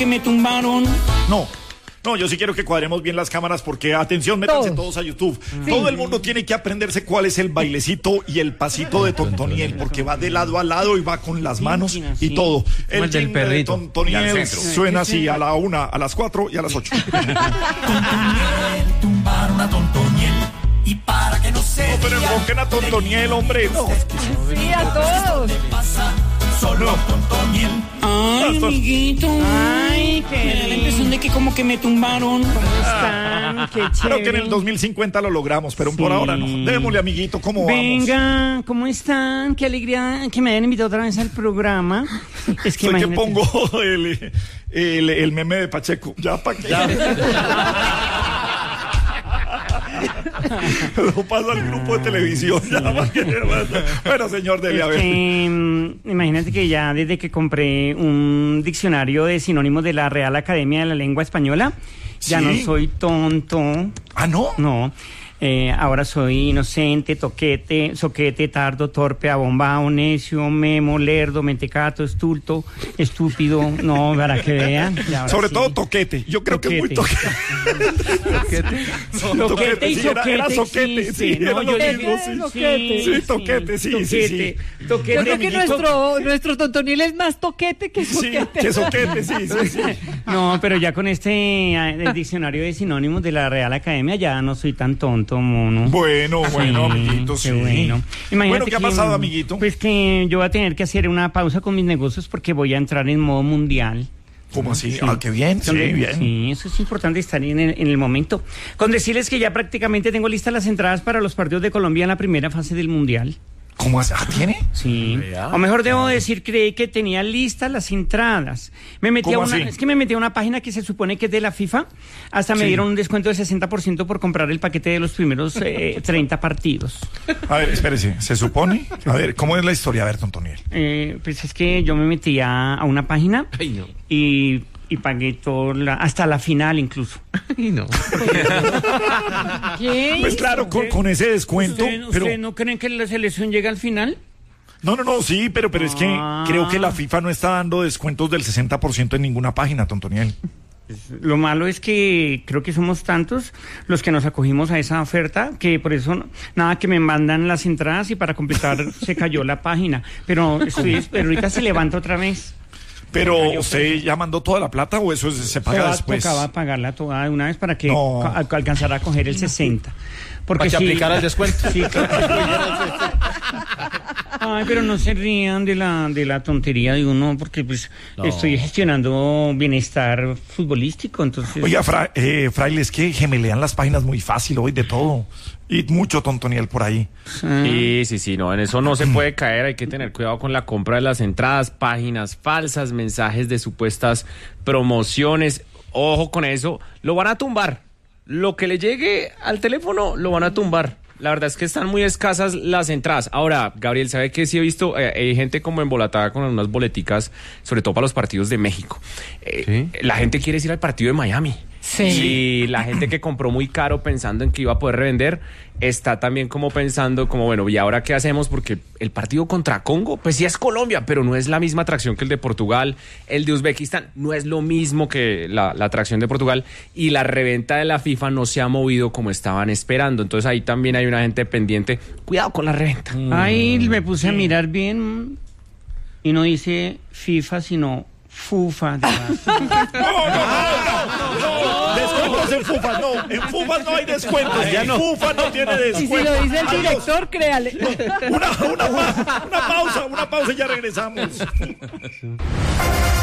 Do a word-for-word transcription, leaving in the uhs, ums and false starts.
que me tumbaron. No. No, yo sí quiero que cuadremos bien las cámaras porque, atención, métanse todos, todos a YouTube. Sí. Todo el mundo tiene que aprenderse cuál es el bailecito y el pasito de Tontoniel, porque va de lado a lado y va con las manos y todo. El, el del perrito. De Tontoniel suena así a la una, a las cuatro y a las ocho. Tontoniel, tumbaron a Tontoniel. Y para que no se no, pero enfoquen a Tontoniel, hombre. No. Sí, a todos. Solo Tontoniel. Ay, amiguito. Ay, qué me da la impresión de que como que me tumbaron. ¿Cómo están? Qué chévere. Creo que en el dos mil cincuenta lo logramos, pero sí. Por ahora no. Démosle, amiguito, ¿cómo Venga, vamos? Venga, ¿cómo están? Qué alegría que me hayan invitado otra vez al programa. Es que Soy imagínate. que pongo el, el, el meme de Pacheco. Ya, ¿para qué? Lo paso al grupo de televisión. Bueno, señor, debe haber. Que, imagínate que ya desde que compré un diccionario de sinónimos de la Real Academia de la Lengua Española, ya ¿sí? No soy tonto. ¿Ah, no? No. Eh, ahora soy inocente, toquete, soquete, tardo, torpe, abombado, necio, memo, lerdo, mentecato, estulto, estúpido. No, para que vean. Sobre sí. todo toquete. Yo creo toquete. que es muy toquete. ¿Toquete? No, toquete y sí, soquete. Era, era soquete, sí. sí, sí no, yo era mismo, sí. Toquete. Sí, toquete, sí, toquete, sí, sí. Toquete, yo creo que nuestro, nuestro Tontoniel es más toquete que soquete. Sí, que soquete, sí, sí, sí. No, pero ya con este el diccionario de sinónimos de la Real Academia ya no soy tan tonto. Mono. Bueno, bueno, sí, amiguito, sí. Bueno. Bueno, ¿qué que, ha pasado, amiguito? Pues que yo voy a tener que hacer una pausa con mis negocios porque voy a entrar en modo mundial. ¿Cómo así? Sí. Ah, qué bien, sí, sí, bien. Sí, eso es importante estar en el, en el momento. Con decirles que ya prácticamente tengo listas las entradas para los partidos de Colombia en la primera fase del mundial. ¿Cómo hace? ¿Ah, tiene? Sí. O mejor debo decir, creí que tenía listas las entradas. Me metí a una, es que me metí a una página que se supone que es de la FIFA. Hasta me sí. dieron un descuento de sesenta por ciento por comprar el paquete de los primeros eh, treinta partidos. A ver, espérese, ¿se supone? A ver, ¿cómo es la historia? A ver, Tontoniel. Eh, pues es que yo me metí a, a una página Ay, no. y... y pagué todo la, hasta la final incluso. Ay, no. ¿Qué? Pues claro, con, con ese descuento. ¿Ustedes pero... ¿usted no creen que la selección llega al final? No, no, no, sí, pero, pero ah. es que creo que la FIFA no está dando descuentos del sesenta por ciento en ninguna página, Tontoniel. Lo malo es que creo que somos tantos los que nos acogimos a esa oferta que por eso nada que me mandan las entradas y para completar se cayó la página. Pero, estoy, pero ahorita se levanta otra vez. Pero, ¿usted ya mandó toda la plata o eso se paga Tocaba, después? Tocaba pagarla toda de una vez para que no. ca- alcanzara a coger el sesenta. Porque para que si, aplicara el descuento. Sí, claro. Ay, pero no se rían de la de la tontería de uno, porque pues no. Estoy gestionando bienestar futbolístico, entonces... Oiga, fra, eh, fraile, es que gemelean las páginas muy fácil hoy de todo. Y mucho Tontoniel por ahí. Sí, sí, sí, no, en eso no se puede caer, hay que tener cuidado con la compra de las entradas, páginas falsas, mensajes de supuestas promociones. Ojo con eso, lo van a tumbar. Lo que le llegue al teléfono lo van a tumbar. La verdad es que están muy escasas las entradas. Ahora, Gabriel, ¿sabe qué? Sí he visto, eh, hay gente como embolatada con unas boleticas, sobre todo para los partidos de México. Eh, ¿Sí? La gente quiere ir al partido de Miami. Sí. Y la gente que compró muy caro pensando en que iba a poder revender, está también como pensando como, bueno, ¿y ahora qué hacemos? Porque el partido contra Congo, pues sí es Colombia, pero no es la misma atracción que el de Portugal. El de Uzbekistán no es lo mismo que la, la atracción de Portugal. Y la reventa de la FIFA no se ha movido como estaban esperando. Entonces ahí también hay una gente pendiente. Cuidado con la reventa. Mm. Ahí me puse a mirar bien y no dice FIFA, sino FUFA. De no, no, no, no, descuentos en FUFA, no, en FUFA no hay descuentos, ya no. FUFA no tiene descuentos. Y si lo dice el director, Adiós. Créale. Una, una, una pausa, una pausa y ya regresamos.